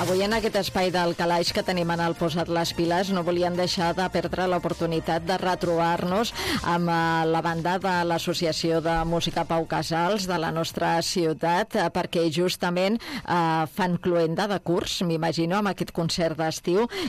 avui en aquest espai del calaix que tenim en el Posa't les piles no volíem deixar de perdre l'oportunitat de retrobar-nos amb la banda de l'Associació de Música Pau Casals de la nostra ciutat, perquè justament fan cloenda de curs, m'imagino, amb aquest concert d'estiu,